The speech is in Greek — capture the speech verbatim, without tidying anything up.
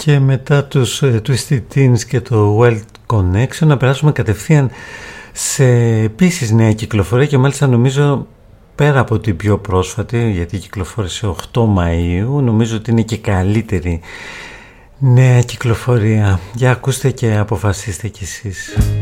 Και μετά τους uh, Twisted Teens και το Wild Connection να περάσουμε κατευθείαν σε επίσης νέα κυκλοφορία και μάλιστα νομίζω πέρα από την πιο πρόσφατη, γιατί κυκλοφόρησε οκτώ Μαΐου, νομίζω ότι είναι και καλύτερη νέα κυκλοφορία. Για ακούστε και αποφασίστε κι εσείς.